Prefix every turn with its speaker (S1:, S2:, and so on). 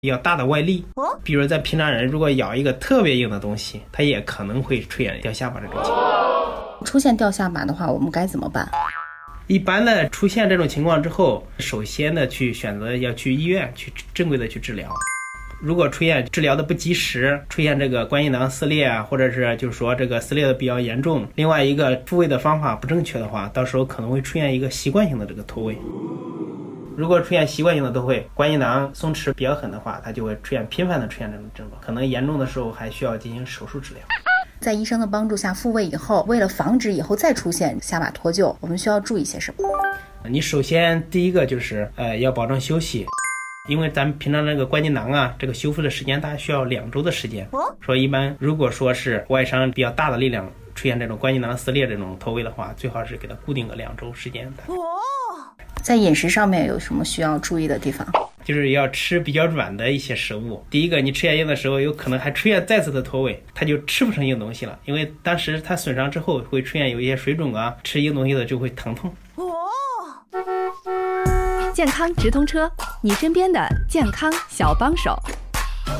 S1: 比较大的外力。比如在平常人如果咬一个特别硬的东西，它也可能会出现掉下巴这种情况。
S2: 出现掉下巴的话，我们该怎么办？
S1: 一般的出现这种情况之后，首先的去选择要去医院去正规的去治疗。如果出现治疗的不及时，出现这个关节囊撕裂啊，或者是就是说这个撕裂的比较严重，另外一个复位的方法不正确的话，到时候可能会出现一个习惯性的这个脱位。如果出现习惯性的脱位，关节囊松弛比较狠的话，它就会频繁的出现这种症状，可能严重的时候还需要进行手术治疗。
S2: 在医生的帮助下复位以后，为了防止以后再出现下巴脱臼，我们需要注意些什么？
S1: 你首先第一个就是要保证休息。因为咱们平常那个关节囊啊，这个修复的时间大概需要2周的时间。说一般如果说是外伤比较大的力量出现这种关节囊撕裂这种脱位的话，最好是给它固定个2周时间的。
S2: 在饮食上面有什么需要注意的地方？
S1: 就是要吃比较软的一些食物。第一个，你吃下硬的时候，有可能还出现再次的脱位，它就吃不成硬东西了，因为当时它损伤之后会出现有一些水肿啊，吃硬东西的就会疼痛。
S3: 健康直通车，你身边的健康小帮手。